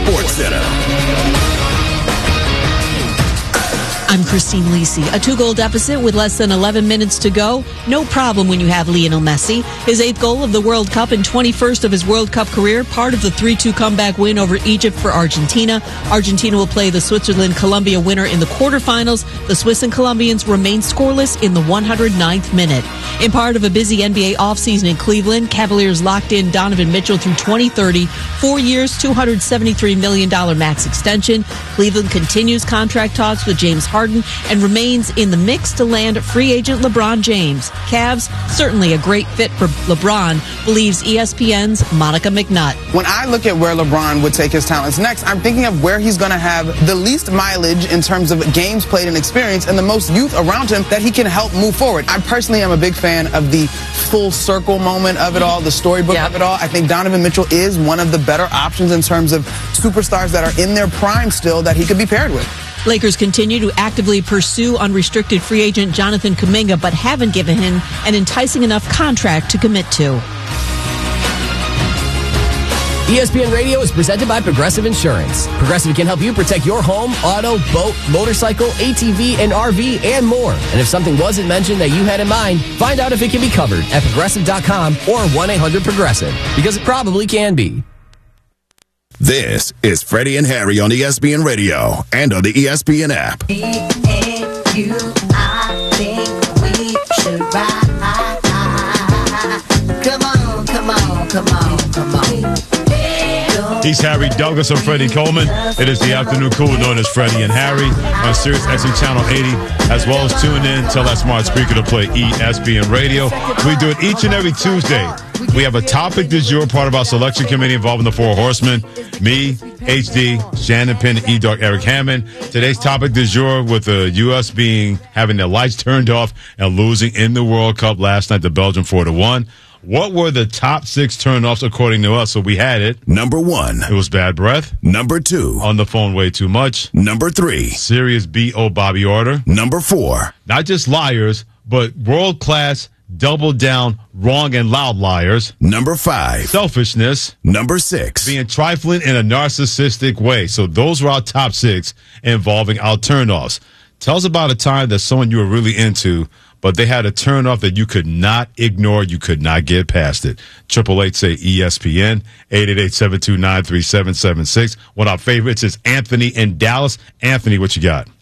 Sports Center. I'm Christine Lisi. A 2-goal deficit with less than 11 minutes to go. No problem when you have Lionel Messi. His 8th goal of the World Cup and 21st of his World Cup career, part of the 3-2 comeback win over Egypt for Argentina. Argentina will play the Switzerland-Colombia winner in the quarterfinals. The Swiss and Colombians remain scoreless in the 109th minute. In part of a busy NBA offseason in Cleveland, Cavaliers locked in Donovan Mitchell through 2030, 4 years, $273 million max extension. Cleveland continues contract talks with James Harden and remains in the mix to land free agent LeBron James. Cavs, certainly a great fit for LeBron, believes ESPN's Monica McNutt. When I look at where LeBron would take his talents next, I'm thinking of where he's going to have the least mileage in terms of games played and experience and the most youth around him that he can help move forward. I personally am a big fan of the full circle moment of it all, the storybook of it all. I think Donovan Mitchell is one of the better options in terms of superstars that are in their prime still that he could be paired with. Lakers continue to actively pursue unrestricted free agent Jonathan Kuminga, but haven't given him an enticing enough contract to commit to. ESPN Radio is presented by Progressive Insurance. Progressive can help you protect your home, auto, boat, motorcycle, ATV, and RV, and more. And if something wasn't mentioned that you had in mind, find out if it can be covered at Progressive.com or 1-800-PROGRESSIVE, because it probably can be. This is Freddie and Harry on ESPN Radio and on the ESPN app. Me and you, I think we should ride. Come on, come on, come on, come on. He's Harry Douglas. I'm Freddie Coleman. It is the afternoon crew known as Freddie and Harry on Sirius XM Channel 80, as well as tune in, tell that smart speaker to play ESPN Radio. We do it each and every Tuesday. We have a topic du jour, part of our selection committee involving the Four Horsemen. Me, HD, Shannon Penn, E-Dog, Eric Hammond. Today's topic du jour with the U.S. having their lights turned off and losing in the World Cup last night to Belgium 4-1. What were the top 6 turnoffs according to us? So we had it. Number 1. It was bad breath. Number 2. On the phone way too much. Number 3. Serious B.O. Bobby Order. Number 4. Not just liars, but world-class, double-down, wrong and loud liars. Number 5. Selfishness. Number 6. Being trifling in a narcissistic way. So those were our top 6 involving our turnoffs. Tell us about a time that someone you were really into, but they had a turnoff that you could not ignore. You could not get past it. 888 say ESPN, 888-729-3776. One of our favorites is Anthony in Dallas. Anthony, what you got?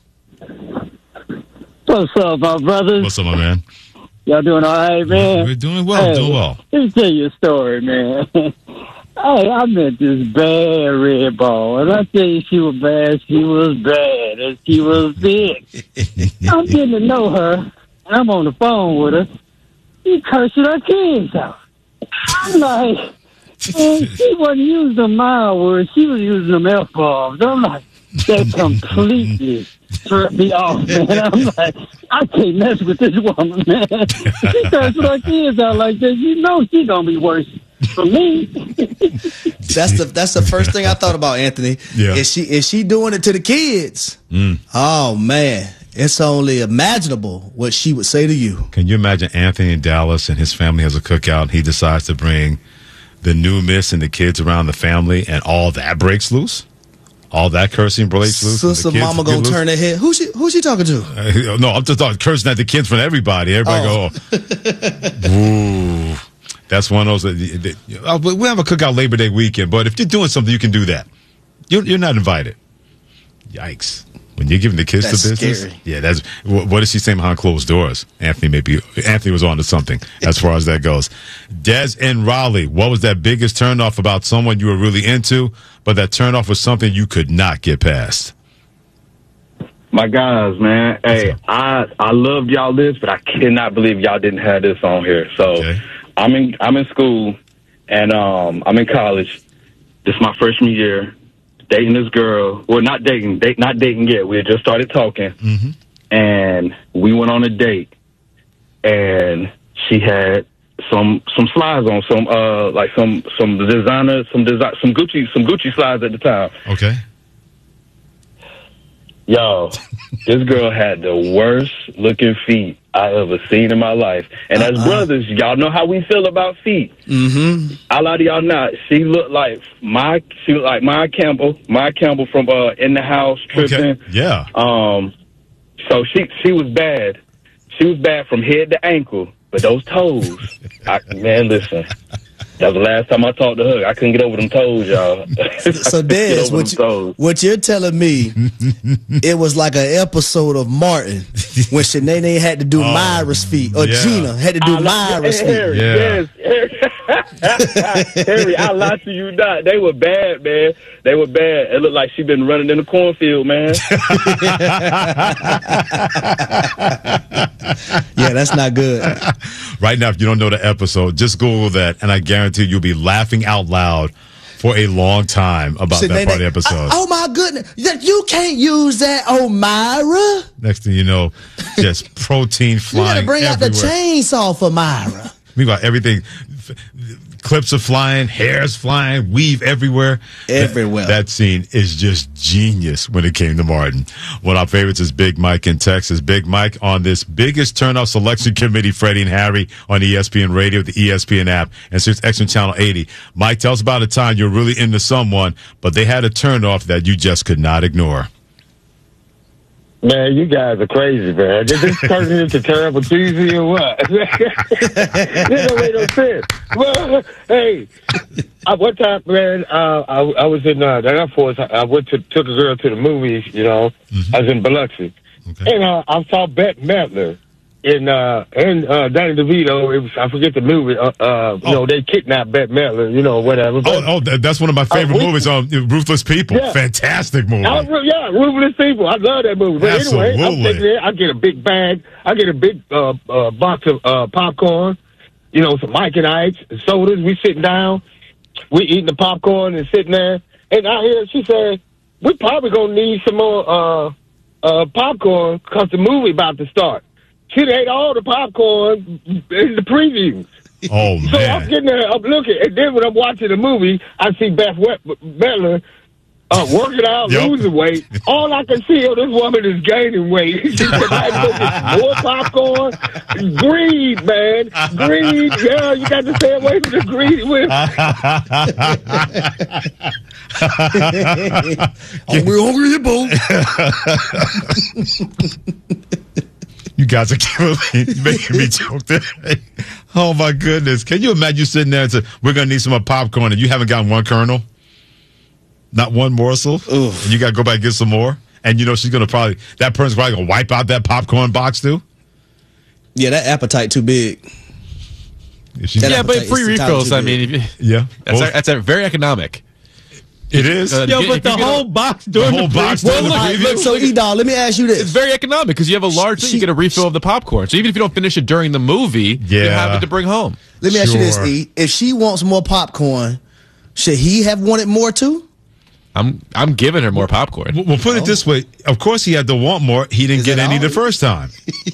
What's up, my brothers? What's up, my man? Y'all doing all right, man? We're doing well, hey, doing well. Let me tell you a story, man. Hey, I met this bad red ball, and I tell you, she was bad, and she was big. I'm getting to know her, and I'm on the phone with her. She cursing her kids out. I'm like, man, she wasn't using them mild words. She was using them F-bombs. I'm like, that completely turned me off, man. I'm like, I can't mess with this woman, man. She cursing her kids out like this. You know she's going to be worse for me. That's the first thing I thought about, Anthony. Yeah. Is she doing it to the kids? Oh, man. It's only imaginable what she would say to you. Can you imagine Anthony in Dallas and his family has a cookout and he decides to bring the new miss and the kids around the family and all that breaks loose? All that cursing breaks loose? Sister mama gonna turn her head. Who's she talking to? No, I'm just talking cursing at the kids from everybody. Everybody go, ooh. That's one of those. We have a cookout Labor Day weekend, but if you're doing something, you can do that. You're not invited. Yikes. When you're giving the kids the business, scary. Yeah, that's what is she saying behind closed doors? Anthony was on to something as far as that goes. Des in Raleigh, what was that biggest turnoff about someone you were really into, but that turnoff was something you could not get past? My guys, man, hey, I loved y'all this, but I cannot believe y'all didn't have this on here. So Okay. I'm in school, and I'm in college. This is my freshman year. Dating this girl. Well, not dating yet. We had just started talking, and we went on a date, and she had some slides on, some designer, some Gucci slides at the time. Okay. Yo, this girl had the worst looking feet I ever seen in my life. And as brothers, y'all know how we feel about feet. Mm-hmm. A lot of y'all not. She looked like Maya Campbell from In the House, Tripping. Okay. Yeah. So she was bad. She was bad from head to ankle. But those toes, man, listen. That was the last time I talked to her. I couldn't get over them toes, y'all. So, Dez, what you're telling me, it was like an episode of Martin when Shanae had to do Myra's feet, or Gina had to do Myra's feet. Harry, yes, Harry, I lie to you not. They were bad, man. They were bad. It looked like she been running in the cornfield, man. Yeah, that's not good. Right now, if you don't know the episode, just Google that, and I guarantee you'll be laughing out loud for a long time about that part of the episode. Oh, my goodness. You can't use that, Myra. Next thing you know, just protein flying You got to bring everywhere. out the chainsaw for Myra. Meanwhile, everything, clips are flying, hair's flying, weave everywhere. Everywhere. That scene is just genius when it came to Martin. One of our favorites is Big Mike in Texas. Big Mike on this biggest turnout selection committee, Freddie and Harry, on ESPN Radio, the ESPN app, and Sirius XM Channel 80. Mike, tell us about a time you're really into someone, but they had a turnoff that you just could not ignore. Man, you guys are crazy, man. Did this turn into Terrible Tuesday or what? This don't make no sense. Well, hey, one time, man, I was in the Air Force. I took a girl to the movies, you know. Mm-hmm. I was in Biloxi. Okay. And I saw Bette Midler and Danny DeVito. I forget the movie. You know, they kidnapped Bette Midler, you know, whatever. But, That's one of my favorite movies, Ruthless People. Yeah. Fantastic movie. Ruthless People. I love that movie. But Absolutely. anyway, I'm thinking I get a big bag. I get a big box of popcorn, you know, some Mike and Ike's, sodas. We sitting down. We eating the popcorn and sitting there. And I hear she said, we're probably going to need some more popcorn because the movie about to start. She ate all the popcorn in the previews. Oh, man. So I'm getting there, I'm looking, and then when I'm watching the movie, I see Beth Midler working out, losing weight. All I can see of this woman is gaining weight. She said, I more popcorn. Greed, man. Greed. Yeah, you got to stay away from the greedy women. We're hungry, both. You guys are making me choke today. Oh, my goodness. Can you imagine you sitting there and say, we're going to need some more popcorn, and you haven't gotten one kernel? Not one morsel? Oof. And you got to go back and get some more? And you know she's going to that person's probably going to wipe out that popcorn box, too? Yeah, that appetite too big. Yeah, but free refills, I mean. Yeah. That's very economic. It is. But the whole box during the box. Well, look, so E-Dog, let me ask you this. It's very economic because you have a large thing, you get a refill of the popcorn. So even if you don't finish it during the movie, you have it to bring home. Let me ask you this, E. If she wants more popcorn, should he have wanted more too? I'm giving her more popcorn. We'll put it this way. Of course he had to want more. He didn't get any the first time.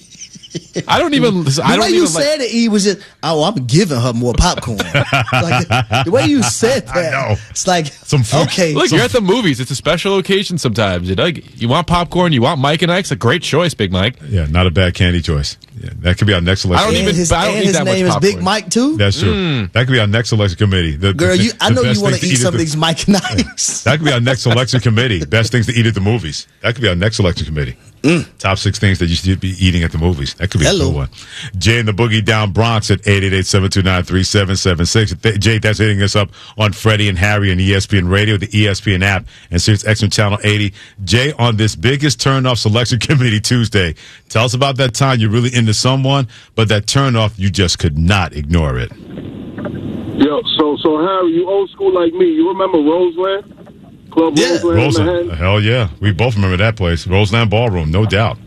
I don't even. The way you said it, E, was just, I'm giving her more popcorn. Like, the way you said that, I know. It's like, some food. Okay. Look, you're at the movies. It's a special occasion sometimes. You want popcorn, you want Mike and Ike's. A great choice, Big Mike. Yeah, not a bad candy choice. Yeah, that could be our next selection. I don't need his that much name is popcorn. Big Mike too? That's true. That could be our next selection committee. Girl, I know you want to eat some of these Mike and Ike's. That could be our next selection committee. Best things to eat at the movies. That could be our next selection committee. Top 6 things that you should be eating at the movies. That could be a good one. Jay and the Boogie Down Bronx at 888-729-3776. Jay, that's hitting us up on Freddie and Harry and ESPN Radio, the ESPN app, and Sirius XM Channel 80. Jay, on this biggest turn-off selection committee Tuesday, tell us about that time you're really into someone, but that turn-off, you just could not ignore it. Yo, so Harry, you old school like me. You remember Roseland? Club Roseland. Hell yeah. We both remember that place. Roseland Ballroom, no doubt.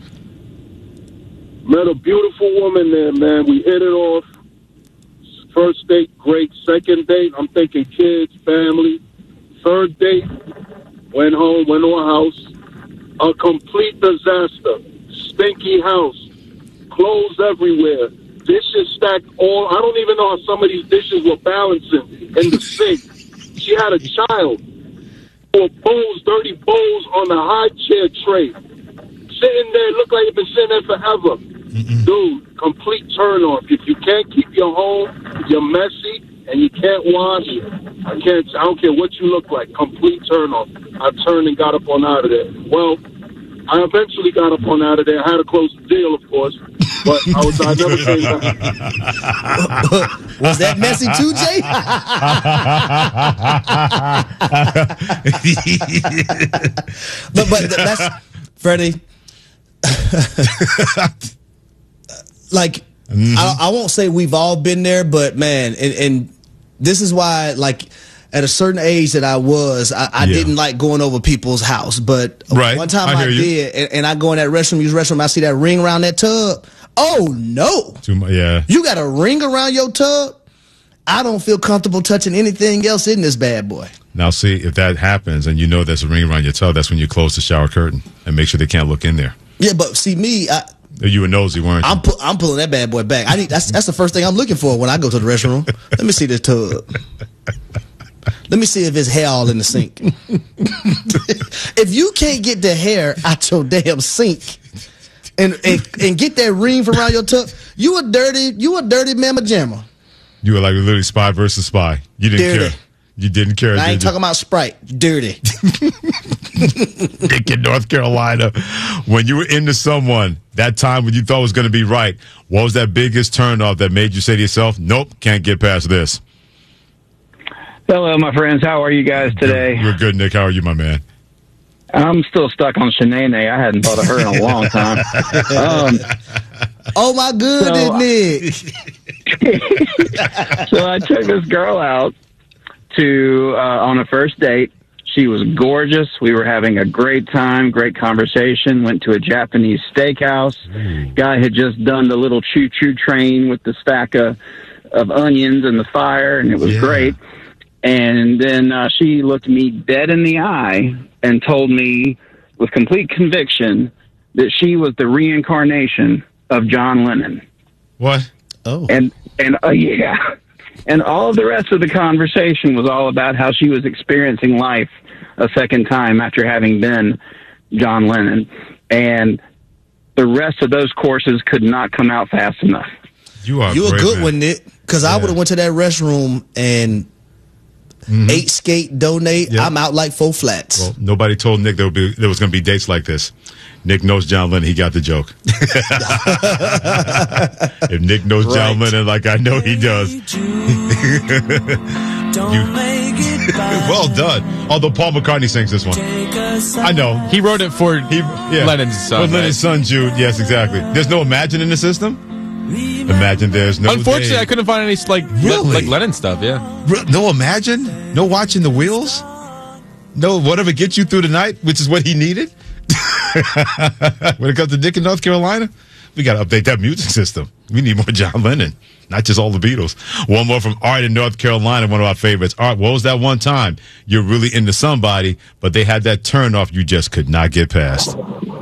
Met a beautiful woman there, man. We hit it off. First date, great. Second date, I'm thinking kids, family. Third date, went home, went to a house. A complete disaster. Stinky house. Clothes everywhere. Dishes stacked all. I don't even know how some of these dishes were balancing in the sink. She had a child. Bowls, dirty bowls on the high chair tray. sitting there, look like you've been sitting there forever. Dude, complete turn off. If you can't keep your home, you're messy, and you can't wash, I don't care what you look like, complete turn off. I turned and got up on out of there. Well, I eventually got up on out of there. I had to close the deal, of course, but I never came back. Was that messy too, Jay? but that's Freddie. Like, I won't say we've all been there, but man, and this is why, like, at a certain age that I didn't like going over people's house. But one time I did, and I go in that restroom, use restroom, I see that ring around that tub. Oh, no. Too much, yeah. You got a ring around your tub? I don't feel comfortable touching anything else in this bad boy. Now, see, if that happens and you know there's a ring around your tub, that's when you close the shower curtain and make sure they can't look in there. Yeah, but see, me... You were nosy, weren't you? I'm pulling that bad boy back. That's the first thing I'm looking for when I go to the restroom. Let me see this tub. Let me see if it's hair all in the sink. If you can't get the hair out your damn sink and get that ring from around your tub, you a dirty mamma jamma. You were like literally Spy versus Spy. You didn't care. You didn't care. I ain't talking about Sprite. Dirty. Nick in North Carolina, when you were into someone, that time when you thought was going to be right, what was that biggest turnoff that made you say to yourself, nope, can't get past this? Hello, my friends. How are you guys today? We're good, Nick. How are you, my man? I'm still stuck on Shanae. I hadn't thought of her in a long time. Oh, my goodness, Nick. So I took this girl out on a first date. She was gorgeous. We were having a great time, great conversation. Went to a Japanese steakhouse. Guy had just done the little choo-choo train with the stack of onions and the fire, and it was great. And then she looked me dead in the eye and told me with complete conviction that she was the reincarnation of John Lennon. What? Oh. And yeah. And all of the rest of the conversation was all about how she was experiencing life a second time after having been John Lennon. And the rest of those courses could not come out fast enough. You a good one, Nick. Because I would have went to that restroom and ate, skate, donate. Yep. I'm out like 4 flats. Well, nobody told Nick there was going to be dates like this. Nick knows John Lennon. He got the joke. If Nick knows John Lennon like I know he does. Well done. Although Paul McCartney sings this one. I know. He wrote it for Lennon's son. For Lennon's son, Jude. Yes, exactly. There's no Imagine in the system? Imagine there's no... Unfortunately, I couldn't find any like Lennon stuff, No Imagine? No Watching the Wheels? No Whatever Gets You Through the Night, which is what he needed? When it comes to Nick in North Carolina, we got to update that music system. We need more John Lennon, not just all the Beatles. One more from Art in North Carolina, one of our favorites. Art, what was that one time you're really into somebody, but they had that turn off you just could not get past?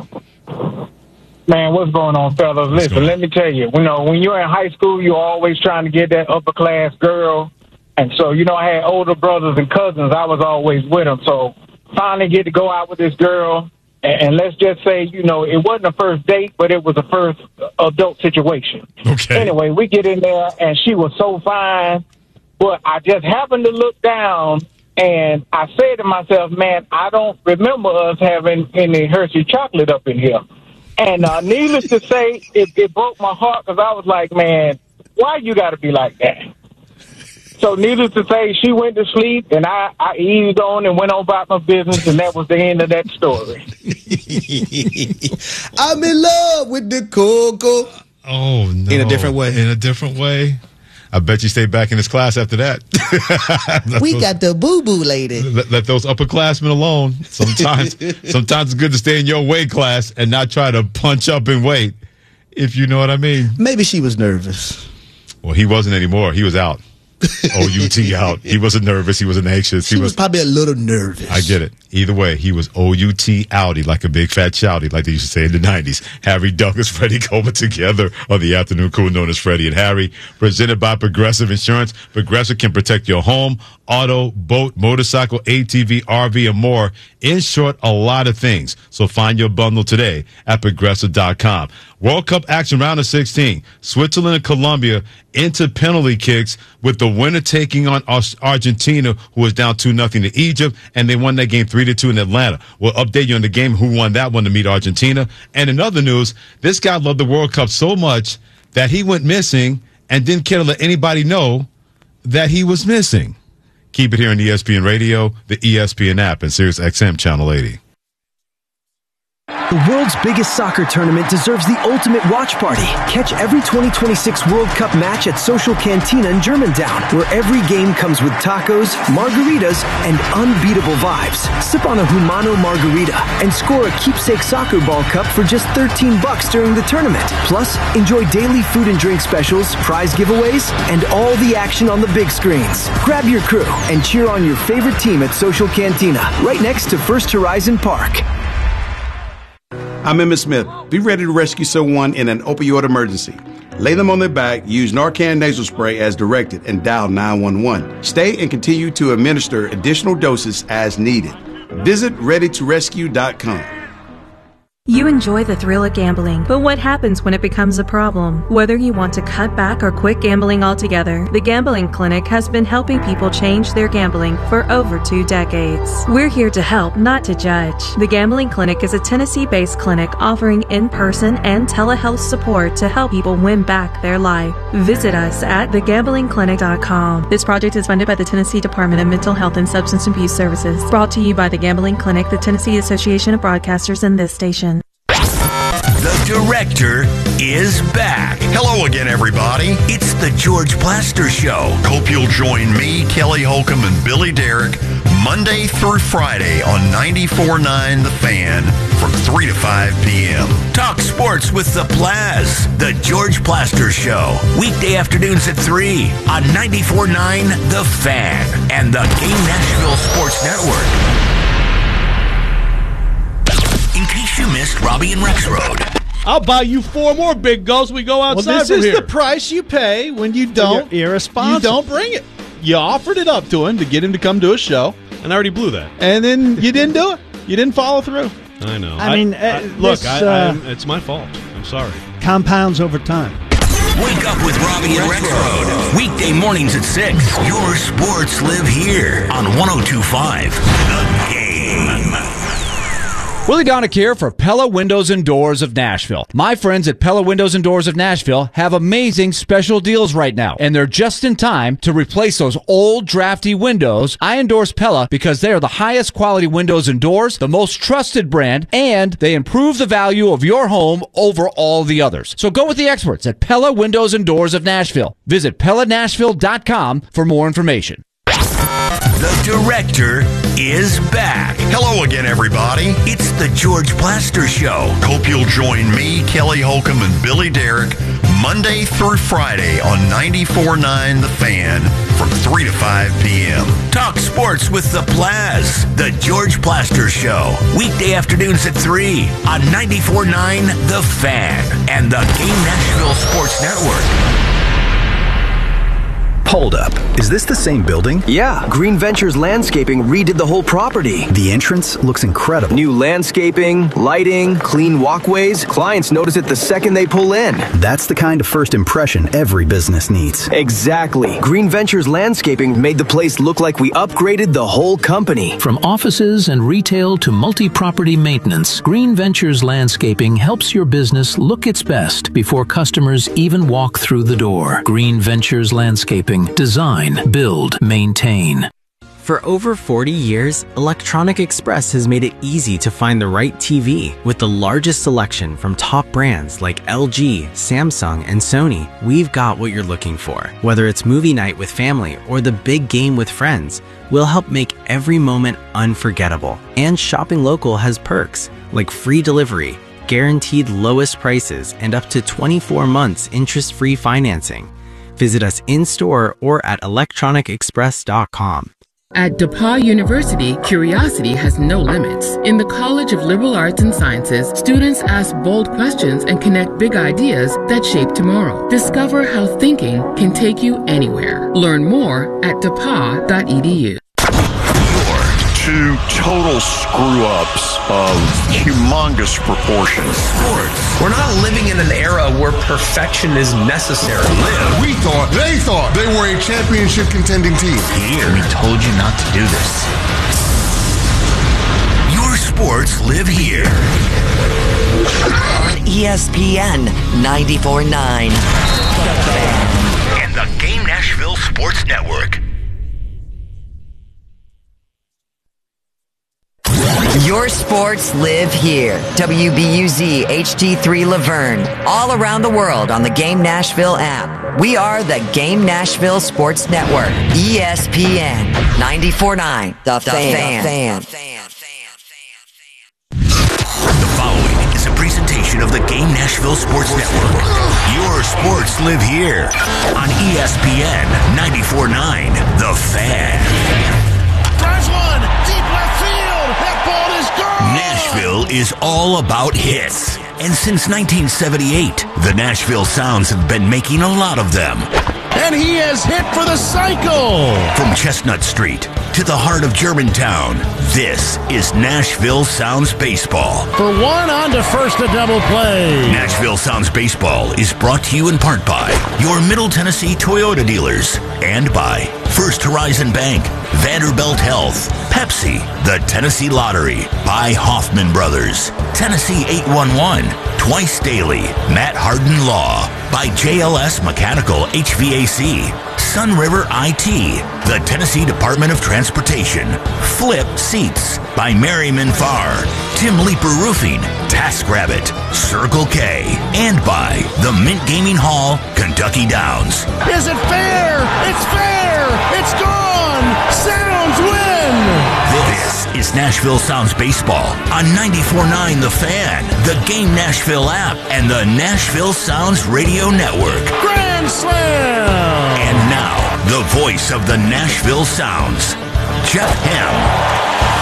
Man, what's going on, fellas? Listen, let me tell you, when you're in high school, you're always trying to get that upper class girl. And so, I had older brothers and cousins. I was always with them. So finally get to go out with this girl. And let's just say, it wasn't a first date, but it was a first adult situation. Okay. Anyway, we get in there, and she was so fine. But I just happened to look down, and I said to myself, man, I don't remember us having any Hershey chocolate up in here. And needless to say, it broke my heart because I was like, man, why you got to be like that? So needless to say, she went to sleep, and I eased on and went on about my business, and that was the end of that story. I'm in love with the cocoa. Oh, no. In a different way. In a different way. I bet you stayed back in his class after that. Got the boo-boo lady. Let those upperclassmen alone. Sometimes it's good to stay in your weight class and not try to punch up in weight, if you know what I mean. Maybe she was nervous. Well, he wasn't anymore. He was out. OUT out. He wasn't nervous. He wasn't anxious. He was probably a little nervous. I get it. Either way, he was OUT outie, like a big fat shouty, like they used to say in the 90s. Harry Douglas, Freddie Coleman together on the afternoon crew known as Freddie and Harry. Presented by Progressive Insurance. Progressive can protect your home, auto, boat, motorcycle, ATV, RV, and more. In short, a lot of things. So find your bundle today at Progressive.com. World Cup action round of 16. Switzerland and Colombia into penalty kicks with the winner taking on Argentina, who was down 2-0 to Egypt, and they won that game 3-2 in Atlanta. We'll update you on the game, who won that one to meet Argentina. And in other news, this guy loved the World Cup so much that he went missing and didn't care to let anybody know that he was missing. Keep it here on ESPN Radio, the ESPN app, and Sirius XM Channel 80. The world's biggest soccer tournament deserves the ultimate watch party. Catch every 2026 World Cup match at Social Cantina in Germantown, where every game comes with tacos, margaritas, and unbeatable vibes. Sip on a Humano margarita and score a keepsake soccer ball cup for just $13 during the tournament. Plus, enjoy daily food and drink specials, prize giveaways, and all the action on the big screens. Grab your crew and cheer on your favorite team at Social Cantina, right next to First Horizon Park. I'm Emmitt Smith. Be ready to rescue someone in an opioid emergency. Lay them on their back, use Narcan nasal spray as directed, and dial 911. Stay and continue to administer additional doses as needed. Visit readytorescue.com. You enjoy the thrill of gambling, but what happens when it becomes a problem? Whether you want to cut back or quit gambling altogether, the Gambling Clinic has been helping people change their gambling for over 2 decades. We're here to help, not to judge. The Gambling Clinic is a Tennessee-based clinic offering in-person and telehealth support to help people win back their life. Visit us at thegamblingclinic.com. This project is funded by the Tennessee Department of Mental Health and Substance Abuse Services. Brought to you by the Gambling Clinic, the Tennessee Association of Broadcasters, and this station. The Director is back. Hello again, everybody. It's the George Plaster Show. Hope you'll join me, Kelly Holcomb, and Billy Derrick Monday through Friday on 94.9 The Fan from 3 to 5 p.m. Talk sports with the Plaz. The George Plaster Show. Weekday afternoons at 3 on 94.9 The Fan and the Game Nashville Sports Network. In case you missed Robbie and Rex Road. I'll buy you 4 more big gulls. We go outside Well, this from is here. the price you pay when you don't. You're irresponsible. You don't bring it. You offered it up to him to get him to come do a show. And I already blew that. And then you didn't do it. You didn't follow through. I know. I mean, look, this, it's my fault. I'm sorry. Compounds over time. Wake up with Robbie and Rex Road. Weekday mornings at 6. Your sports live here on 102.5 The Game. Willie Donick here for Pella Windows and Doors of Nashville. My friends at Pella Windows and Doors of Nashville have amazing special deals right now, and they're just in time to replace those old drafty windows. I endorse Pella because they are the highest quality windows and doors, the most trusted brand, and they improve the value of your home over all the others. So go with the experts at Pella Windows and Doors of Nashville. Visit PellaNashville.com for more information. The Director is back. Hello again, everybody. It's the George Plaster Show. Hope you'll join me, Kelly Holcomb, and Billy Derrick Monday through Friday on 94.9 The Fan from 3 to 5 p.m. Talk sports with the Plaz. The George Plaster Show. Weekday afternoons at 3 on 94.9 The Fan and the Game Nashville Sports Network. Hold up. Is this the same building? Yeah, Green Ventures Landscaping redid the whole property. The entrance looks incredible. New landscaping, lighting, clean walkways. Clients notice it the second they pull in. That's the kind of first impression every business needs. Exactly. Green Ventures Landscaping made the place look like we upgraded the whole company. From offices and retail to multi-property maintenance, Green Ventures Landscaping helps your business look its best before customers even walk through the door. Green Ventures Landscaping. Design, build, maintain. For over 40 years, Electronic Express has made it easy to find the right TV. With the largest selection from top brands like LG, Samsung, and Sony, we've got what you're looking for. Whether it's movie night with family or the big game with friends, we'll help make every moment unforgettable. And shopping local has perks like free delivery, guaranteed lowest prices, and up to 24 months interest-free financing. Visit us in-store or at electronicexpress.com. At DePauw University, curiosity has no limits. In the College of Liberal Arts and Sciences, students ask bold questions and connect big ideas that shape tomorrow. Discover how thinking can take you anywhere. Learn more at depaw.edu. Two total screw-ups of humongous proportions. Sports. We're not living in an era where perfection is necessary. They thought they were a championship contending team. Here, we told you not to do this. Your sports live here. On ESPN 94.9. And the Game Nashville Sports Network. Your sports live here. WBUZ HD3 Laverne. All around the world on the Game Nashville app. We are the Game Nashville Sports Network. ESPN 94.9. The Fan. The following is a presentation of the Game Nashville Sports Network. Your sports live here on ESPN 94.9. The Fan. Drives one. Deep left field. That ball is gone. Nashville is all about hits. And since 1978, the Nashville Sounds have been making a lot of them. And he has hit for the cycle. From Chestnut Street to the heart of Germantown, this is Nashville Sounds Baseball. For one, on to first, a double play. Nashville Sounds Baseball is brought to you in part by your Middle Tennessee Toyota dealers and by First Horizon Bank, Vanderbilt Health, Pepsi, the Tennessee Lottery, by Hoffman Brothers, Tennessee 811, Twice Daily, Matt Harden Law, by JLS Mechanical HVAC, Sun River IT, the Tennessee Department of Transportation, Flip Seats, by Merriman Farr, Tim Leeper Roofing, TaskRabbit, Circle K, and by the Mint Gaming Hall, Kentucky Downs. Is it fair? It's fair. It's gone. Sounds win. This is Nashville Sounds Baseball on 94.9 The Fan, the Game Nashville app, and the Nashville Sounds Radio Network. Grand slam! And now, the voice of the Nashville Sounds, Jeff Hem.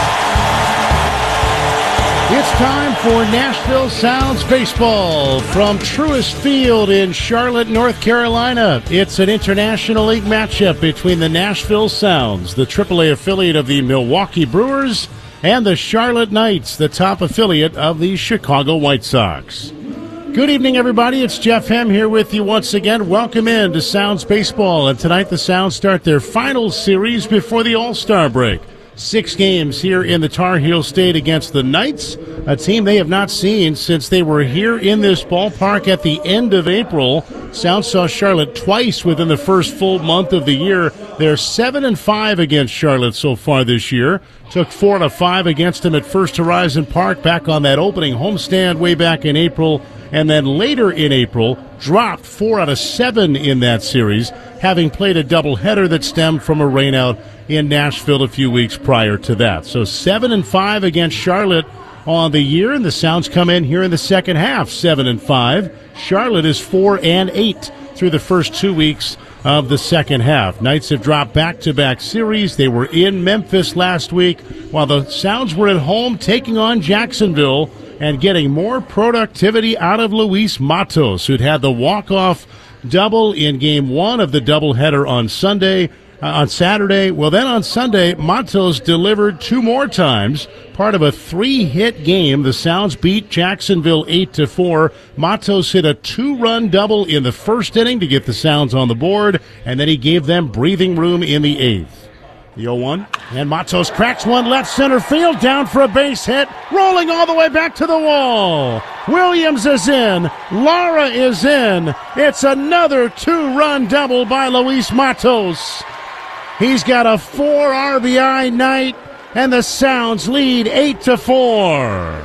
It's time for Nashville Sounds Baseball from Truist Field in Charlotte, North Carolina. It's an International League matchup between the Nashville Sounds, the AAA affiliate of the Milwaukee Brewers, and the Charlotte Knights, the top affiliate of the Chicago White Sox. Good evening, everybody. It's Jeff Hem here with you once again. Welcome in to Sounds Baseball. And tonight the Sounds start their final series before the All-Star break. 6 games here in the Tar Heel State against the Knights, a team they have not seen since they were here in this ballpark at the end of April. Sounds saw Charlotte twice within the first full month of the year. They're 7-5 against Charlotte so far this year. Took 4 out of 5 against them at First Horizon Park back on that opening homestand way back in April. And then later in April, dropped 4 out of 7 in that series, having played a doubleheader that stemmed from a rainout in Nashville a few weeks prior to that. So 7-5 against Charlotte on the year, and the Sounds come in here in the second half, 7-5. Charlotte is 4-8 through the first 2 weeks of the second half. Knights have dropped back-to-back series. They were in Memphis last week, while the Sounds were at home taking on Jacksonville and getting more productivity out of Luis Matos, who'd had the walk-off double in Game 1 of the doubleheader on Saturday. Well, then on Sunday, Matos delivered 2 more times, part of a 3-hit game. The Sounds beat Jacksonville 8-4. Matos hit a 2-run double in the first inning to get the Sounds on the board, and then he gave them breathing room in the 8th. The 0-1, and Matos cracks one left center field, down for a base hit, rolling all the way back to the wall. Williams is in. Lara is in. It's another 2-run double by Luis Matos. He's got a 4 RBI night, and the Sounds lead 8-4.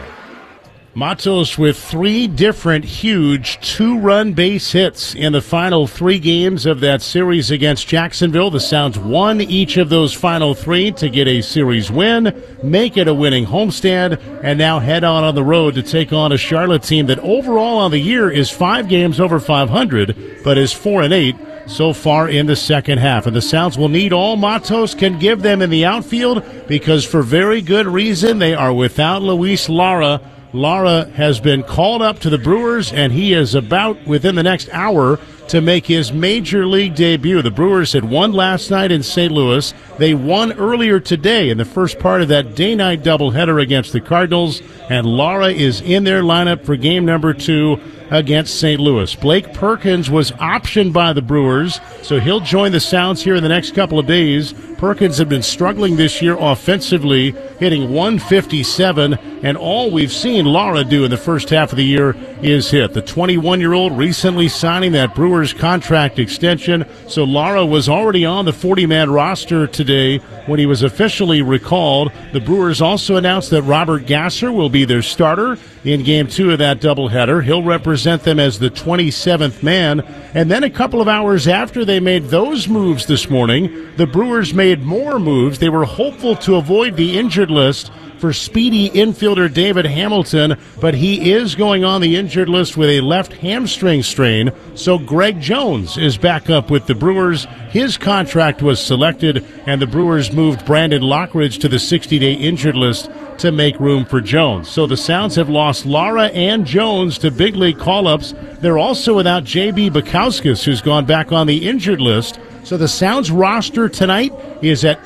Matos with 3 different huge 2-run base hits in the final 3 games of that series against Jacksonville. The Sounds won each of those final 3 to get a series win, make it a winning homestand, and now head on the road to take on a Charlotte team that overall on the year is 5 games over 500, but is 4-8 so far in the second half. And the Sounds will need all Matos can give them in the outfield because for very good reason they are without Luis Lara. Lara has been called up to the Brewers, and he is about within the next hour to make his major league debut. The Brewers had won last night in St. Louis. They won earlier today in the first part of that day-night doubleheader against the Cardinals, and Lara is in their lineup for game number 2 against St. Louis. Blake Perkins was optioned by the Brewers, so he'll join the Sounds here in the next couple of days. Perkins had been struggling this year offensively, hitting .157, and all we've seen Lara do in the first half of the year is hit. The 21-year-old recently signing that Brewers contract extension, so Lara was already on the 40-man roster today when he was officially recalled. The Brewers also announced that Robert Gasser will be their starter in Game 2 of that doubleheader. He'll represent them as the 27th man. And then a couple of hours after they made those moves this morning, the Brewers made more moves. They were hopeful to avoid the injured list for speedy infielder David Hamilton, but he is going on the injured list with a left hamstring strain, so Greg Jones is back up with the Brewers. His contract was selected, and the Brewers moved Brandon Lockridge to the 60-day injured list to make room for Jones. So the Sounds have lost Lara and Jones to big league call-ups. They're also without J.B. Bukowskis, who's gone back on the injured list. So the Sounds roster tonight is at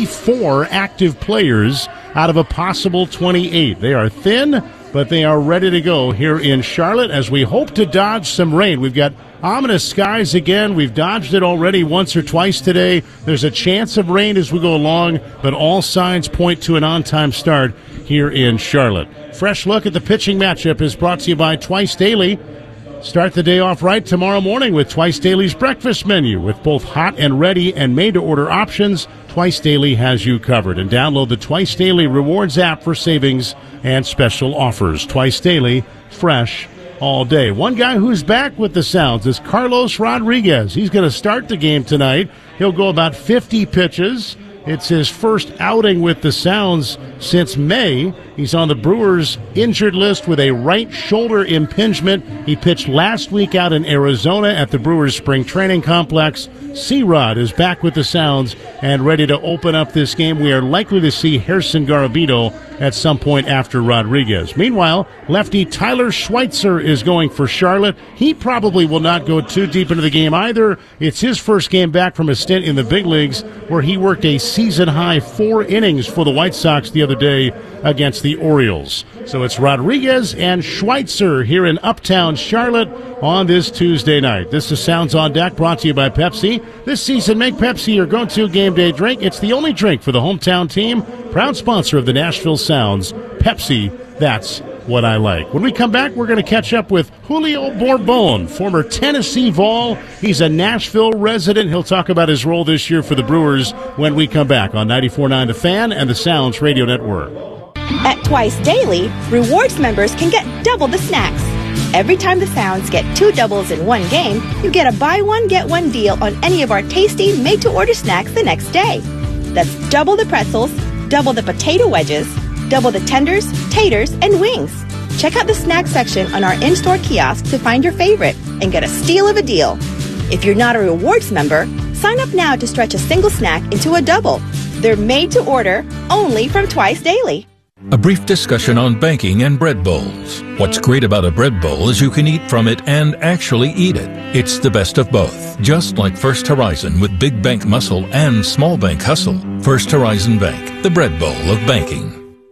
24 active players out of a possible 28. They are thin, but they are ready to go here in Charlotte as we hope to dodge some rain. We've got ominous skies again. We've dodged it already once or twice today. There's a chance of rain as we go along, but all signs point to an on-time start here in Charlotte. Fresh look at the pitching matchup is brought to you by Twice Daily. Start the day off right tomorrow morning with Twice Daily's breakfast menu. With both hot and ready and made-to-order options, Twice Daily has you covered. And download the Twice Daily Rewards app for savings and special offers. Twice Daily, fresh all day. One guy who's back with the Sounds is Carlos Rodriguez. He's going to start the game tonight. He'll go about 50 pitches. It's his first outing with the Sounds since May. He's on the Brewers' injured list with a right shoulder impingement. He pitched last week out in Arizona at the Brewers' spring training complex. C-Rod is back with the Sounds and ready to open up this game. We are likely to see Gerson Garabito at some point after Rodriguez. Meanwhile, lefty Tyler Schweitzer is going for Charlotte. He probably will not go too deep into the game either. It's his first game back from a stint in the big leagues where he worked a season-high 4 innings for the White Sox the other day against the Orioles. So it's Rodriguez and Schweitzer here in uptown Charlotte on this Tuesday night. This is Sounds on Deck, brought to you by Pepsi. This season, make Pepsi your go-to game day drink. It's the only drink for the hometown team. Proud sponsor of the Nashville Sounds. Pepsi, that's what I like. When we come back, we're going to catch up with Julio Borbon, former Tennessee Vol. He's a Nashville resident. He'll talk about his role this year for the Brewers when we come back on 94.9 The Fan and the Sounds Radio Network. At Twice Daily, rewards members can get double the snacks. Every time the Sounds get 2 doubles in one game, you get a buy one, get one deal on any of our tasty made-to-order snacks the next day. That's double the pretzels, double the potato wedges, double the tenders, taters, and wings. Check out the snack section on our in-store kiosk to find your favorite and get a steal of a deal. If you're not a rewards member, sign up now to stretch a single snack into a double. They're made to order only from Twice Daily. A brief discussion on banking and bread bowls. What's great about a bread bowl is you can eat from it and actually eat it. It's the best of both. Just like First Horizon with big bank muscle and small bank hustle. First Horizon Bank, the bread bowl of banking.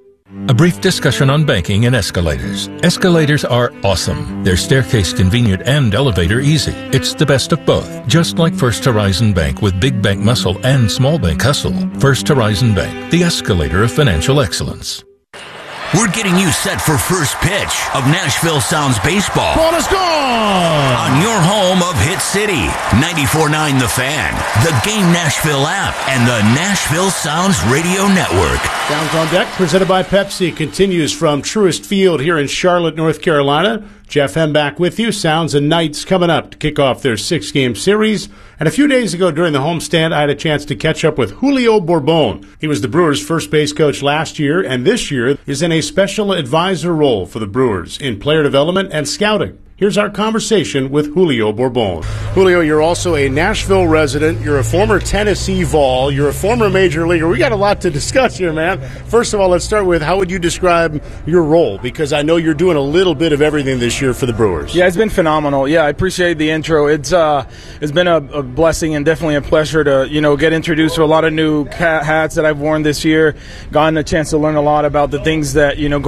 A brief discussion on banking and escalators. Escalators are awesome. They're staircase convenient and elevator easy. It's the best of both. Just like First Horizon Bank with big bank muscle and small bank hustle. First Horizon Bank, the escalator of financial excellence. We're getting you set for first pitch of Nashville Sounds baseball. Ball is gone! On your home of Hit City, 94.9 The Fan, the Game Nashville app, and the Nashville Sounds Radio Network. Sounds on Deck, presented by Pepsi, continues from Truist Field here in Charlotte, North Carolina. Jeff M. back with you. Sounds and Knights coming up to kick off their 6-game series. And a few days ago during the homestand, I had a chance to catch up with Julio Borbon. He was the Brewers' first base coach last year, and this year is in a special advisor role for the Brewers in player development and scouting. Here's our conversation with Julio Bourbon. Julio, you're also a Nashville resident. You're a former Tennessee Vol. You're a former major leaguer. We got a lot to discuss here, man. First of all, let's start with how would you describe your role? Because I know you're doing a little bit of everything this year for the Brewers. Yeah, it's been phenomenal. Yeah, I appreciate the intro. It's been a blessing and definitely a pleasure to, get introduced to a lot of new hats that I've worn this year. Gotten a chance to learn a lot about the things that, go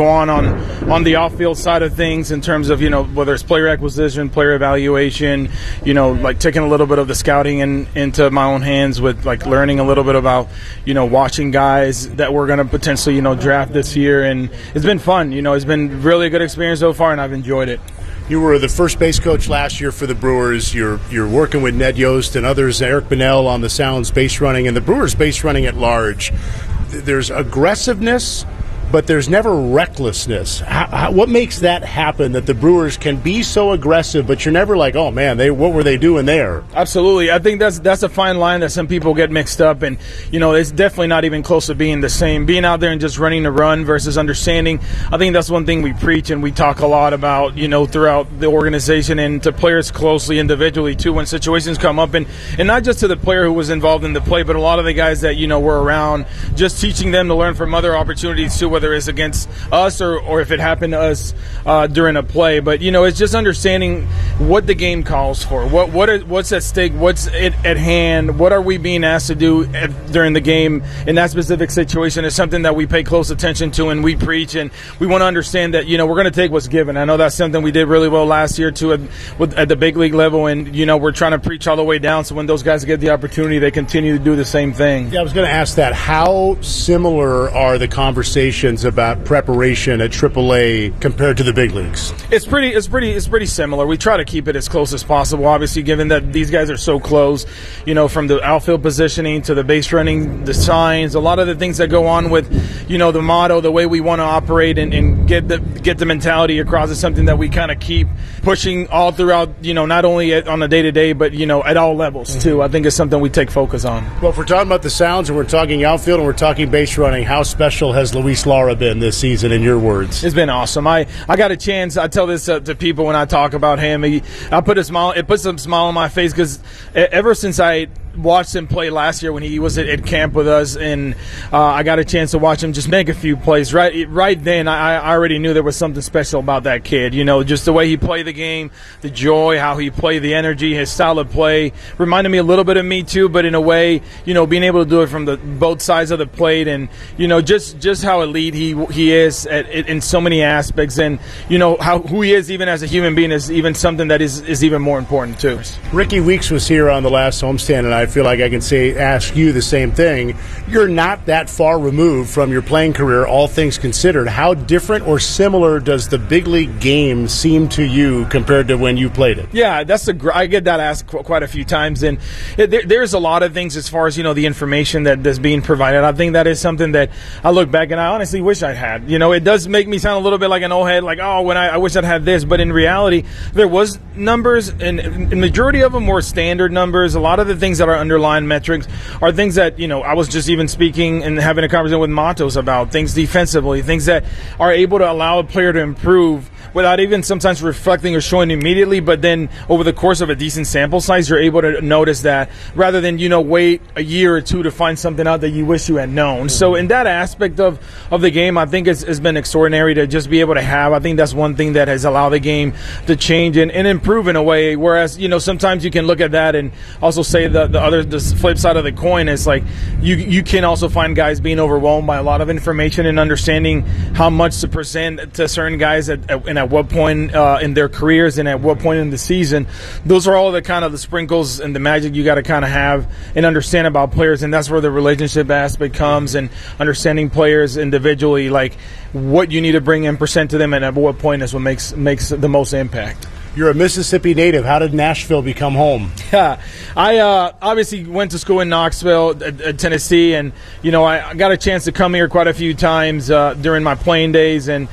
on the off-field side of things in terms of, whether it's player acquisition, player evaluation, like taking a little bit of the scouting into my own hands with like learning a little bit about, watching guys that we're going to potentially, draft this year. And it's been fun. It's been really a good experience so far, and I've enjoyed it. You were the first base coach last year for the Brewers. You're working with Ned Yost and others, Eric Bennell on the Sounds base running, and the Brewers base running at large. There's aggressiveness, but there's never recklessness. What makes that happen, that the Brewers can be so aggressive, but you're never like, oh, man, what were they doing there? Absolutely. I think that's a fine line that some people get mixed up, and, it's definitely not even close to being the same. Being out there and just running the run versus understanding, I think that's one thing we preach and we talk a lot about, throughout the organization and to players closely, individually, too, when situations come up. And not just to the player who was involved in the play, but a lot of the guys that, were around, just teaching them to learn from other opportunities, too, whether it's against us or if it happened to us during a play. But, it's just understanding what the game calls for, what's at stake, what's at hand, what are we being asked to do during the game in that specific situation is something that we pay close attention to and we preach, and we want to understand that, we're going to take what's given. I know that's something we did really well last year, too, at the big league level, and, we're trying to preach all the way down so when those guys get the opportunity, they continue to do the same thing. Yeah, I was going to ask that. How similar are the conversations about preparation at AAA compared to the big leagues? It's pretty similar. We try to keep it as close as possible, obviously, given that these guys are so close, from the outfield positioning to the base running, the signs, a lot of the things that go on with, the motto, the way we want to operate and get the mentality across is something that we kind of keep pushing all throughout, not only on a day-to-day, but, at all levels, too. I think it's something we take focus on. Well, if we're talking about the Sounds and we're talking outfield and we're talking base running, how special has Luis Lara been this season, in your words? It's been awesome. I got a chance. I tell this to people when I talk about him. It puts a smile on my face because ever since I watched him play last year when he was at camp with us, and I got a chance to watch him just make a few plays. Right then, I already knew there was something special about that kid. Just the way he played the game, the joy, how he played, the energy, his style of play reminded me a little bit of me too, but in a way, being able to do it from both sides of the plate, and just how elite he is in so many aspects, and who he is even as a human being is even something that is even more important too. Ricky Weeks was here on the last homestand, and I feel like I can ask you the same thing. You're not that far removed from your playing career, all things considered. How different or similar does the big league game seem to you compared to when you played it? Yeah, I get that asked quite a few times, and there's a lot of things as far as the information that's being provided. I think that is something that I look back and I honestly wish I had. It does make me sound a little bit like an old head, like I wish I'd had this, but in reality, there was numbers, and the majority of them were standard numbers. A lot of the things that are underlying metrics are things that, I was just even speaking and having a conversation with Matos about, things defensively, things that are able to allow a player to improve without even sometimes reflecting or showing immediately, but then over the course of a decent sample size, you're able to notice that rather than, wait a year or two to find something out that you wish you had known. So in that aspect of the game, I think it's been extraordinary to just be able to have. I think that's one thing that has allowed the game to change and improve in a way, whereas, sometimes you can look at that and also say the flip side of the coin is like you can also find guys being overwhelmed by a lot of information and understanding how much to present to certain guys and at what point in their careers and at what point in the season. Those are all the kind of the sprinkles and the magic you got to kind of have and understand about players, and that's where the relationship aspect comes, and understanding players individually, like what you need to bring in percent to them and at what point is what makes the most impact. You're a Mississippi native. How did Nashville become home? Yeah, I obviously went to school in Knoxville, Tennessee, and I got a chance to come here quite a few times during my playing days, and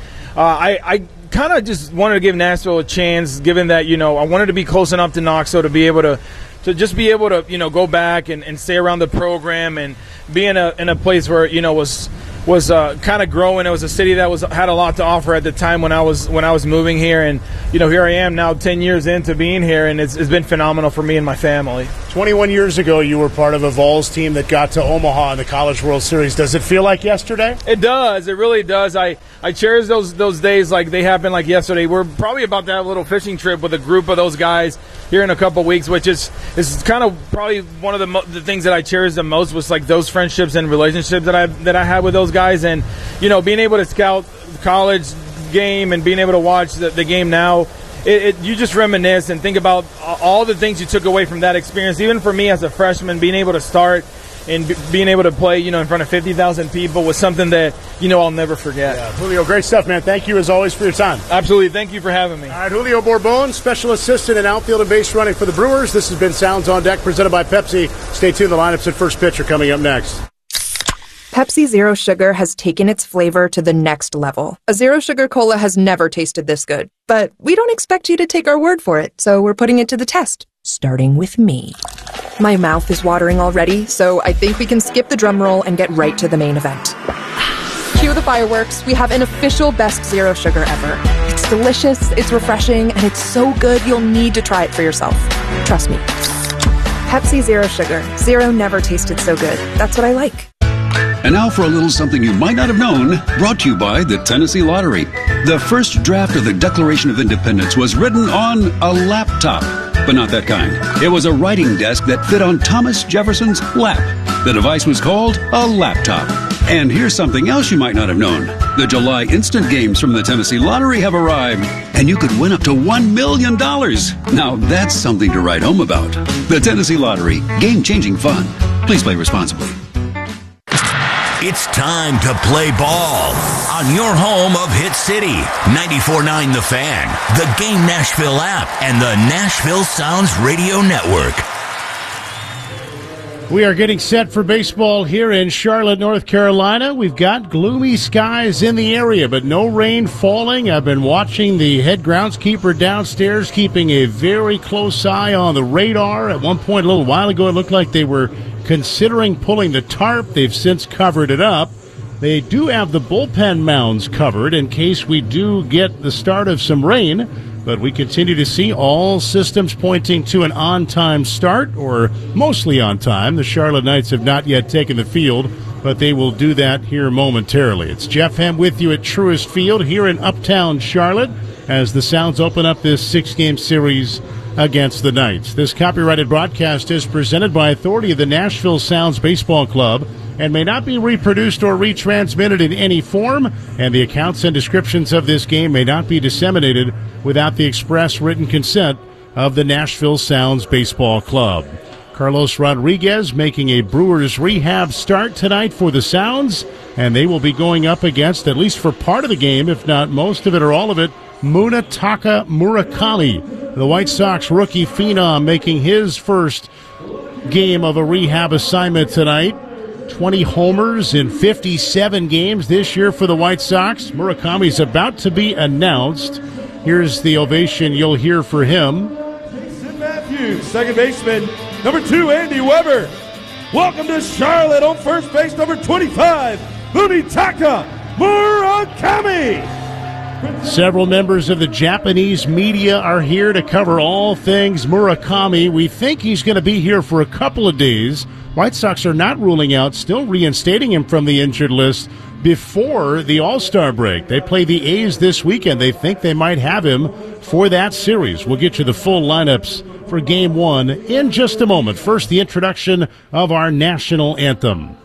I kind of just wanted to give Nashville a chance, given that I wanted to be close enough to Knoxville to be able to just be able to go back and stay around the program and be in a place where was kind of growing. It was a city that had a lot to offer at the time when I was moving here, and here I am now 10 years into being here, and it's been phenomenal for me and my family. 21 years ago, you were part of a Vols team that got to Omaha in the College World Series. Does it feel like yesterday? It does. It really does. I cherish those days like they happened like yesterday. We're probably about to have a little fishing trip with a group of those guys here in a couple weeks, which is kind of probably one of the things that I cherish the most, was like those friendships and relationships that I had with those guys, and being able to scout the college game and being able to watch the game now. You just reminisce and think about all the things you took away from that experience. Even for me as a freshman, being able to start and being able to play, in front of 50,000 people was something that, I'll never forget. Yeah, Julio, great stuff, man. Thank you as always for your time. Absolutely. Thank you for having me. All right, Julio Bourbon, special assistant in outfield and base running for the Brewers. This has been Sounds on Deck, presented by Pepsi. Stay tuned. The lineups at first pitch are coming up next. Pepsi Zero Sugar has taken its flavor to the next level. A Zero Sugar Cola has never tasted this good. But we don't expect you to take our word for it, so we're putting it to the test. Starting with me. My mouth is watering already, so I think we can skip the drum roll and get right to the main event. Cue the fireworks. We have an official best Zero Sugar ever. It's delicious, it's refreshing, and it's so good you'll need to try it for yourself. Trust me. Pepsi Zero Sugar. Zero never tasted so good. That's what I like. And now for a little something you might not have known, brought to you by the Tennessee Lottery. The first draft of the Declaration of Independence was written on a laptop, but not that kind. It was a writing desk that fit on Thomas Jefferson's lap. The device was called a laptop. And here's something else you might not have known. The July instant games from the Tennessee Lottery have arrived, and you could win up to $1 million. Now that's something to write home about. The Tennessee Lottery, game-changing fun. Please play responsibly. It's time to play ball on your home of Hit City, 94.9 The Fan, the Game Nashville app, and the Nashville Sounds Radio Network. We are getting set for baseball here in Charlotte, North Carolina. We've got gloomy skies in the area, but no rain falling. I've been watching the head groundskeeper downstairs, keeping a very close eye on the radar. At one point a little while ago, it looked like they were considering pulling the tarp. They've since covered it up. They do have the bullpen mounds covered in case we do get the start of some rain, but we continue to see all systems pointing to an on-time start, or mostly on time. The Charlotte Knights have not yet taken the field, but they will do that here momentarily. It's Jeff Hem with you at Truist Field here in Uptown Charlotte as the Sounds open up this 6-game series against the Knights. This copyrighted broadcast is presented by authority of the Nashville Sounds Baseball Club and may not be reproduced or retransmitted in any form, and the accounts and descriptions of this game may not be disseminated without the express written consent of the Nashville Sounds Baseball Club. Carlos Rodriguez making a Brewers rehab start tonight for the Sounds, and they will be going up against, at least for part of the game, if not most of it or all of it, Munetaka Murakami, the White Sox rookie phenom, making his first game of a rehab assignment tonight. 20 homers in 57 games this year for the White Sox. Murakami's about to be announced. Here's the ovation you'll hear for him. Sid Matthews, second baseman. Number 2, Andy Weber. Welcome to Charlotte on first base, number 25, Munetaka Murakami. Several members of the Japanese media are here to cover all things Murakami. We think he's going to be here for a couple of days. White Sox are not ruling out, still reinstating him from the injured list before the All-Star break. They play the A's this weekend. They think they might have him for that series. We'll get you the full lineups for Game 1 in just a moment. First, the introduction of our national anthem.